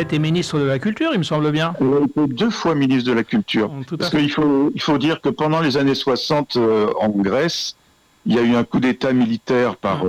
été ministre de la Culture, il me semble bien. Elle a été 2 fois ministre de la Culture. Parce qu'il faut dire que pendant les années 60 en Grèce, il y a eu un coup d'État militaire par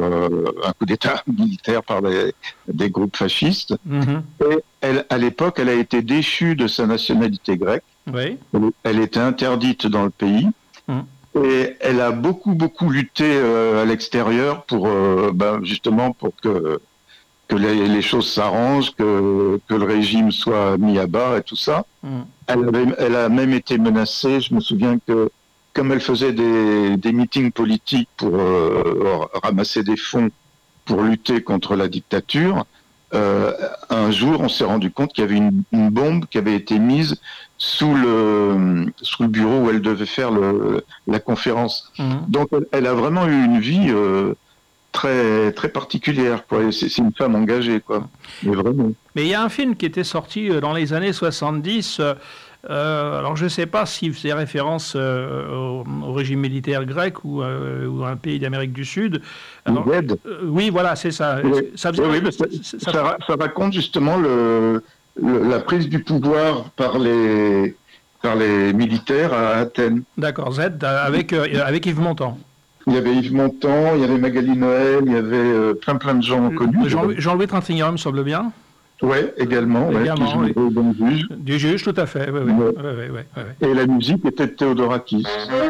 des groupes fascistes. Et à l'époque, elle a été déchue de sa nationalité grecque. Oui. Elle était interdite dans le pays. Et elle a beaucoup lutté à l'extérieur pour justement pour que les choses s'arrangent, que le régime soit mis à bas et tout ça. Elle a même été menacée. Je me souviens que comme elle faisait des meetings politiques pour ramasser des fonds pour lutter contre la dictature, un jour on s'est rendu compte qu'il y avait une bombe qui avait été mise sous le bureau où elle devait faire la conférence. Donc elle a vraiment eu une vie très très particulière, quoi. C'est une femme engagée, quoi. Mais vraiment. Mais il y a un film qui était sorti dans les années 70. Alors je ne sais pas s'il faisait référence au régime militaire grec ou à un pays d'Amérique du Sud. Alors, oui, voilà, c'est ça. Oui. Ça raconte justement la prise du pouvoir par les militaires à Athènes. D'accord, Z avec Yves Montand. Il y avait Yves Montand, il y avait Magali Noël, il y avait plein de gens connus. Jean-Louis Trintignant, me semble bien. Oui, également. Oui. Bon juge. Du juge, tout à fait. Oui. Et la musique était de Theodorakis.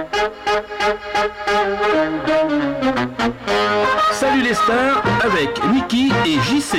Salut les stars avec Niki et JC.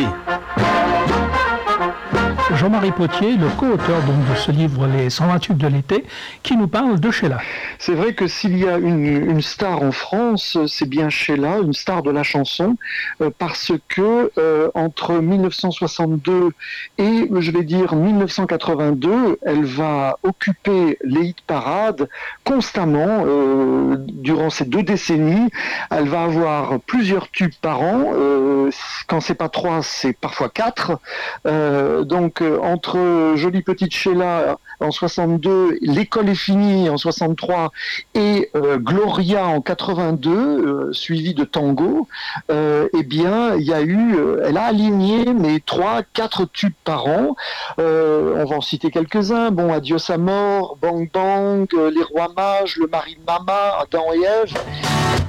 Jean-Marie Potier, le co-auteur donc de ce livre Les 120 tubes de l'été, qui nous parle de Sheila. C'est vrai que s'il y a une star en France, c'est bien Sheila, une star de la chanson, parce que entre 1962 et, je vais dire, 1982, elle va occuper les hit parades constamment durant ces 2 décennies. Elle va avoir plusieurs tubes par an, quand c'est pas 3, c'est parfois 4. Donc entre Jolie Petite Sheila en 62, L'école est finie en 63 et Gloria en 82, suivi de Tango, eh bien, il y a eu, elle a aligné mes 3-4 tubes par an. On va en citer quelques-uns. Bon, Adios Amor, Bang Bang, Les Rois Mages, Le Mari de Mama, Adam et Ève.